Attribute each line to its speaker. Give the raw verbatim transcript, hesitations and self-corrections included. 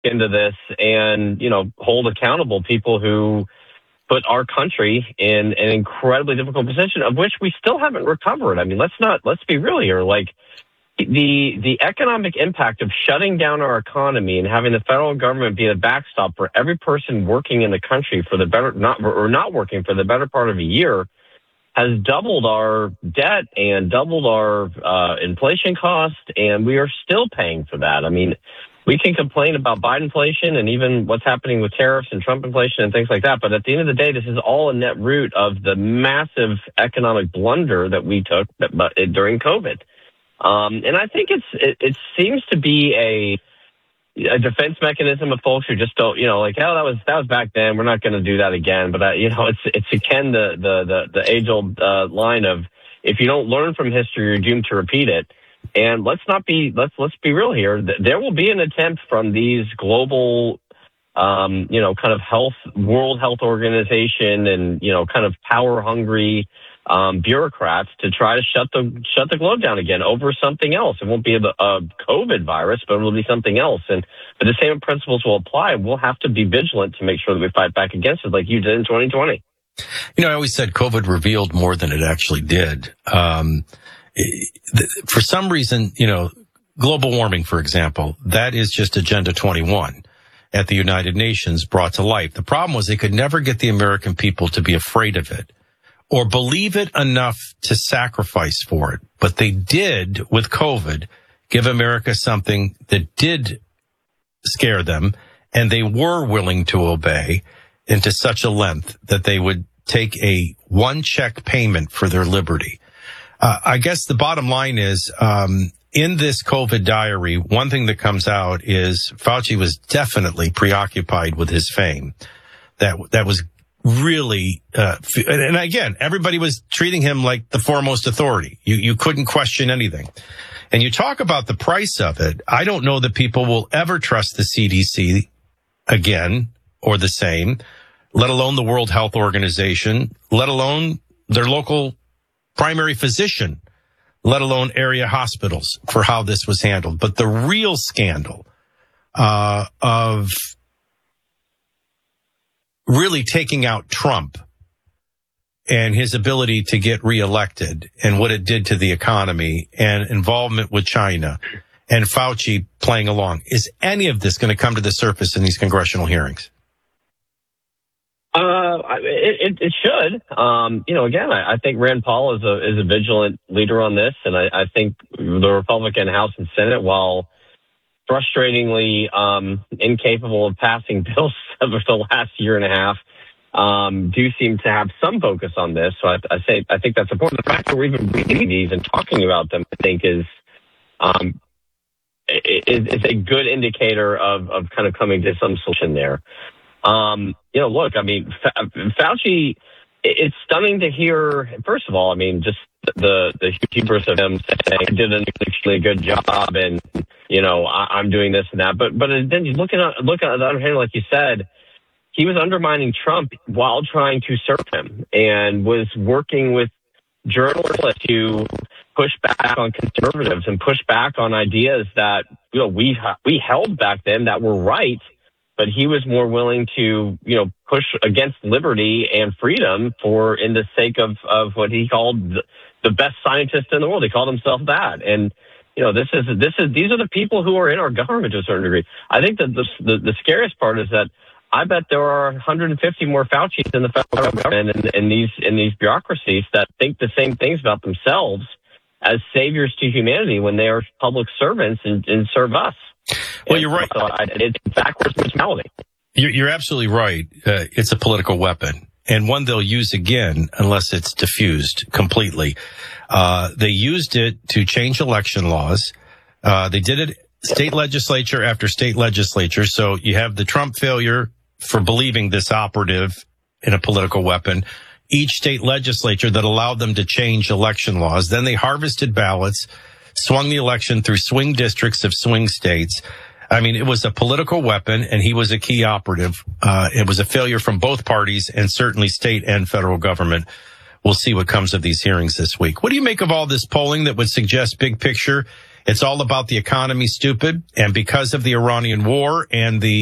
Speaker 1: into this and, you know, hold accountable people who put our country in an incredibly difficult position, of which we still haven't recovered. I mean, let's not, let's be real here. Like, the the economic impact of shutting down our economy and having the federal government be a backstop for every person working in the country for the better, not, or not working for the better part of a year, has doubled our debt and doubled our uh, inflation cost, and we are still paying for that. I mean, we can complain about Biden inflation and even what's happening with tariffs and Trump inflation and things like that, but at the end of the day, this is all a net root of the massive economic blunder that we took during COVID. Um, and I think it's it, it seems to be a a defense mechanism of folks who just don't, you know, like, oh, that was that was back then. We're not going to do that again. But uh, you know, it's it's again the the the, the age old uh, line of, if you don't learn from history, you're doomed to repeat it. And let's not be let's let's be real here. There will be an attempt from these global, um, you know, kind of health World Health Organization and, you know, kind of power hungry um, bureaucrats to try to shut the shut the globe down again over something else. It won't be a, a COVID virus, but it will be something else. And but the same principles will apply. We'll have to be vigilant to make sure that we fight back against it, like you did in twenty twenty.
Speaker 2: You know, I always said COVID revealed more than it actually did. Um, for some reason, you know, global warming, for example, that is just Agenda twenty-one at the United Nations brought to life. The problem was they could never get the American people to be afraid of it or believe it enough to sacrifice for it. But they did, with COVID, give America something that did scare them, and they were willing to obey into such a length that they would take a one-check payment for their liberty. Uh, I guess the bottom line is, um, in this COVID diary, one thing that comes out is Fauci was definitely preoccupied with his fame. That that was really, uh, and again, everybody was treating him like the foremost authority. You you couldn't question anything. And you talk about the price of it. I don't know that people will ever trust the C D C again or the same, let alone the World Health Organization, let alone their local primary physician, let alone area hospitals, for how this was handled. But the real scandal uh, of really taking out Trump and his ability to get reelected and what it did to the economy and involvement with China and Fauci playing along, is any of this going to come to the surface in these congressional hearings?
Speaker 1: Uh, it, it, it should. Um, you know, again, I, I think Rand Paul is a is a vigilant leader on this, and I, I think the Republican House and Senate, while frustratingly um, incapable of passing bills over the last year and a half, um, do seem to have some focus on this. So I, I say I think that's important. The fact that we're even reading these and talking about them, I think, is um, is, is a good indicator of of kind of coming to some solution there. Um, you know, look, I mean, Fauci, it's stunning to hear, first of all, I mean, just the, the hubris of him saying I did an extremely good job and, you know, I, I'm doing this and that. But, but then you look at, look at the other hand, like you said, he was undermining Trump while trying to serve him and was working with journalists to push back on conservatives and push back on ideas that, you know, we, we held back then that were right. But he was more willing to, you know, push against liberty and freedom for in the sake of, of what he called the, the best scientist in the world. He called himself that. And, you know, this is this is these are the people who are in our government to a certain degree. I think that the the, the scariest part is that I bet there are one hundred fifty more Faucis in the federal government and in these in these bureaucracies that think the same things about themselves as saviors to humanity when they are public servants and, and serve us.
Speaker 2: Well, you're right.
Speaker 1: So I, it's backwards mentality.
Speaker 2: You're, you're absolutely right. Uh, it's a political weapon, and one they'll use again unless it's diffused completely. Uh, they used it to change election laws. Uh, they did it state legislature after state legislature. So you have the Trump failure for believing this operative in a political weapon. Each state legislature that allowed them to change election laws. Then they harvested ballots, swung the election through swing districts of swing states. I mean, it was a political weapon, and he was a key operative. Uh, it was a failure from both parties, and certainly state and federal government. We'll see what comes of these hearings this week. What do you make of all this polling that would suggest, big picture, It's all about the economy, stupid. And because of the Iranian war and the